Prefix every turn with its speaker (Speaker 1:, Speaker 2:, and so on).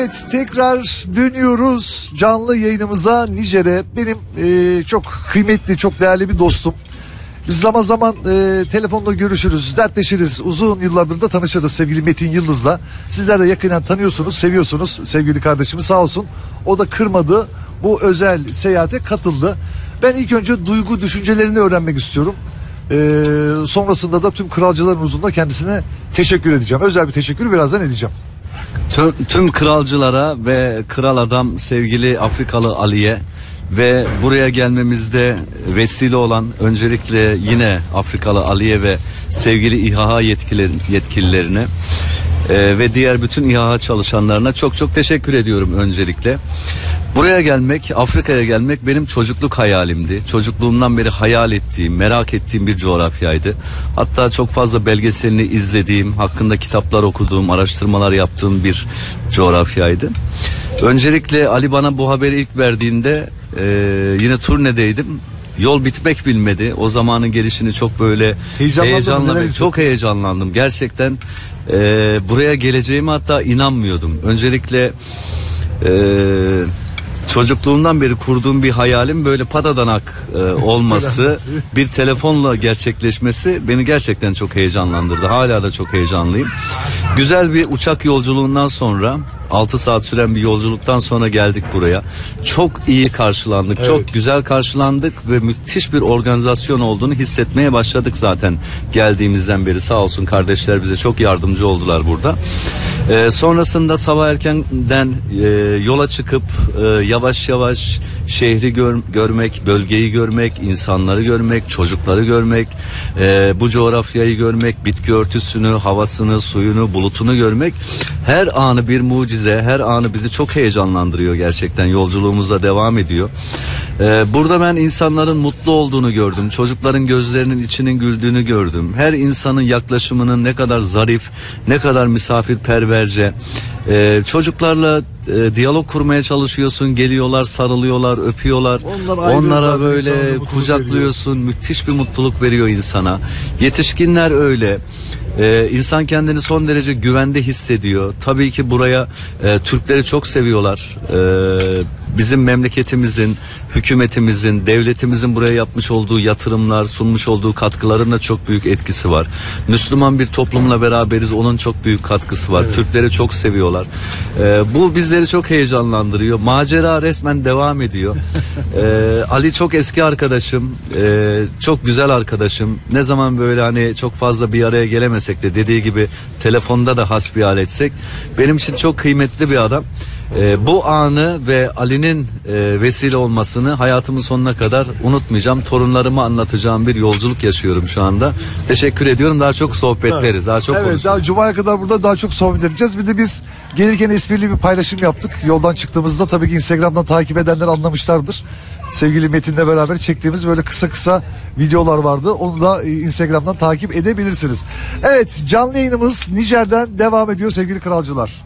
Speaker 1: Evet, tekrar dönüyoruz canlı yayınımıza, Nijer'e. Benim çok kıymetli, çok değerli bir dostum. Biz zaman zaman telefonda görüşürüz, dertleşiriz. Uzun yıllardır da tanışırız sevgili Metin Yıldız'la. Sizler de yakından tanıyorsunuz, seviyorsunuz sevgili kardeşimiz, sağ olsun. O da kırmadı, bu özel seyahate katıldı. Ben ilk önce duygu düşüncelerini öğrenmek istiyorum. Sonrasında da tüm kralcıların huzurunda kendisine teşekkür edeceğim. Özel bir teşekkür birazdan edeceğim.
Speaker 2: Tüm kralcılara ve kral adam sevgili Afrikalı Ali'ye ve buraya gelmemizde vesile olan öncelikle yine Afrikalı Ali'ye ve sevgili İHA yetkililerine ve diğer bütün İHA çalışanlarına çok teşekkür ediyorum öncelikle. Buraya gelmek, Afrika'ya gelmek benim çocukluk hayalimdi. Çocukluğumdan beri hayal ettiğim, merak ettiğim bir coğrafyaydı. Hatta çok fazla belgeselini izlediğim, hakkında kitaplar okuduğum, araştırmalar yaptığım bir coğrafyaydı. Öncelikle Ali bana bu haberi ilk verdiğinde yine turnedeydim. Yol bitmek bilmedi. O zamanın gelişini çok böyle çok heyecanlandım. Gerçekten buraya geleceğime hatta inanmıyordum. Öncelikle çocukluğumdan beri kurduğum bir hayalim böyle patadanak olması, bir telefonla gerçekleşmesi beni gerçekten çok heyecanlandırdı. Hala da çok heyecanlıyım. Güzel bir uçak yolculuğundan sonra, 6 saat süren bir yolculuktan sonra geldik buraya. Çok iyi karşılandık, evet. Çok güzel karşılandık ve müthiş bir organizasyon olduğunu hissetmeye başladık zaten geldiğimizden beri. Sağ olsun kardeşler bize çok yardımcı oldular burada. Sonrasında sabah erkenden yola çıkıp yavaş yavaş şehri görmek, bölgeyi görmek, insanları görmek, çocukları görmek, bu coğrafyayı görmek, bitki örtüsünü, havasını, suyunu, bulutunu görmek her anı bir mucize, her anı bizi çok heyecanlandırıyor gerçekten. Yolculuğumuza devam ediyor. Burada ben insanların mutlu olduğunu gördüm. Çocukların gözlerinin içinin güldüğünü gördüm. Her insanın yaklaşımının ne kadar zarif, ne kadar misafirperverce. Çocuklarla diyalog kurmaya çalışıyorsun, geliyorlar, sarılıyorlar, öpüyorlar. Onlara böyle kucaklıyorsun, müthiş bir mutluluk veriyor insana. Yetişkinler öyle. İnsan kendini son derece güvende hissediyor. Tabii ki buraya Türkleri çok seviyorlar. Bizim memleketimizin, hükümetimizin, devletimizin buraya yapmış olduğu yatırımlar, sunmuş olduğu katkıların da çok büyük etkisi var. Müslüman bir toplumla beraberiz, onun çok büyük katkısı var. Evet. Türkleri çok seviyorlar. Bu bizleri çok heyecanlandırıyor. Macera resmen devam ediyor. Ali çok eski arkadaşım, çok güzel arkadaşım. Ne zaman böyle hani çok fazla bir araya gelemesek de dediği gibi telefonda da hasbihal etsek benim için çok kıymetli bir adam. Bu anı ve Ali'nin vesile olmasını hayatımın sonuna kadar unutmayacağım. Torunlarıma anlatacağım bir yolculuk yaşıyorum şu anda. Teşekkür ediyorum. Daha çok sohbet ederiz. Daha çok konuşuruz.
Speaker 1: Daha Cuma'ya kadar burada daha çok sohbet edeceğiz. Bir de biz gelirken esprili bir paylaşım yaptık. Yoldan çıktığımızda tabii ki Instagram'dan takip edenler anlamışlardır. Sevgili Metin'le beraber çektiğimiz böyle kısa videolar vardı. Onu da Instagram'dan takip edebilirsiniz. Evet, canlı yayınımız Nijer'den devam ediyor sevgili kralcılar.